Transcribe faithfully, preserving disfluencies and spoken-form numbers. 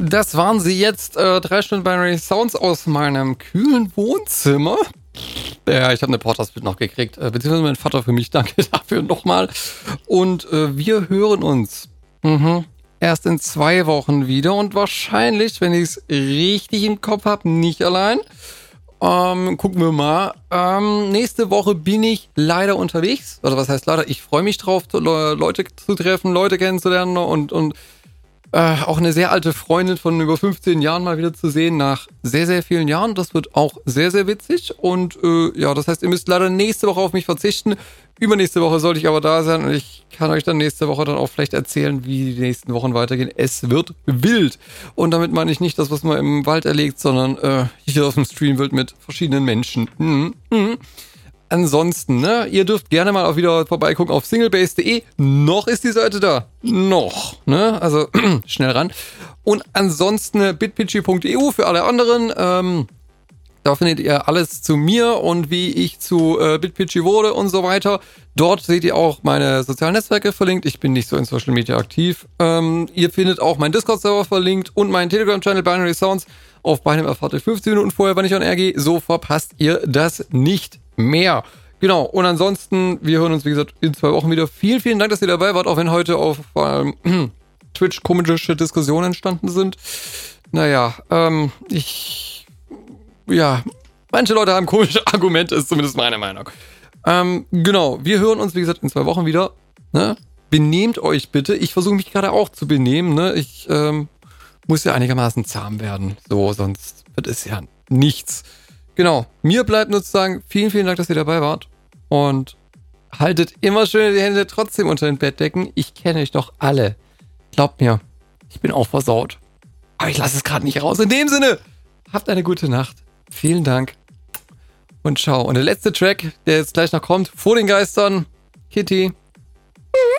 Das waren sie jetzt, äh, drei Stunden Binary Sounds aus meinem kühlen Wohnzimmer. Ja, ich habe eine Podcast noch gekriegt, äh, beziehungsweise mein Vater für mich, danke dafür nochmal. Und äh, wir hören uns mhm, erst in zwei Wochen wieder und wahrscheinlich, wenn ich es richtig im Kopf habe, nicht allein. Ähm, gucken wir mal. Ähm, nächste Woche bin ich leider unterwegs. Oder was heißt leider? Ich freue mich drauf, Leute zu treffen, Leute kennenzulernen und, und äh, auch eine sehr alte Freundin von über fünfzehn Jahren mal wieder zu sehen nach sehr, sehr vielen Jahren. Das wird auch sehr, sehr witzig. Und äh, ja, das heißt, ihr müsst leider nächste Woche auf mich verzichten. Übernächste Woche sollte ich aber da sein und ich kann euch dann nächste Woche dann auch vielleicht erzählen, wie die nächsten Wochen weitergehen. Es wird wild. Und damit meine ich nicht das, was man im Wald erlegt, sondern äh, hier auf dem Stream wird mit verschiedenen Menschen. Mhm. Mhm. Ansonsten, ne, ihr dürft gerne mal auch wieder vorbeigucken auf singlebase punkt de. Noch ist die Seite da. Noch, ne, also schnell ran. Und ansonsten bitpitchy punkt e u für alle anderen. Ähm, da findet ihr alles zu mir und wie ich zu äh, bitpitchy wurde und so weiter. Dort seht ihr auch meine sozialen Netzwerke verlinkt. Ich bin nicht so in Social Media aktiv. Ähm, ihr findet auch meinen Discord-Server verlinkt und meinen Telegram-Channel Binary Sounds. Auf beidem erfahrt ihr fünfzehn Minuten vorher, wann ich on air gehe. So verpasst ihr das nicht mehr. Genau, und ansonsten, wir hören uns, wie gesagt, in zwei Wochen wieder. Vielen, vielen Dank, dass ihr dabei wart, auch wenn heute auf ähm, Twitch komische Diskussionen entstanden sind. Naja, ähm, ich, ja, manche Leute haben komische Argumente, ist zumindest meine Meinung. Ähm, genau, wir hören uns, wie gesagt, in zwei Wochen wieder. Ne? Benehmt euch bitte. Ich versuche mich gerade auch zu benehmen. Ne? Ich ähm, muss ja einigermaßen zahm werden. So, sonst wird es ja nichts. Genau, mir bleibt nur zu sagen, vielen, vielen Dank, dass ihr dabei wart. Und haltet immer schön die Hände trotzdem unter den Bettdecken. Ich kenne euch doch alle. Glaubt mir, ich bin auch versaut. Aber ich lasse es gerade nicht raus. In dem Sinne, habt eine gute Nacht. Vielen Dank. Und ciao. Und der letzte Track, der jetzt gleich noch kommt, vor den Geistern, Kitty.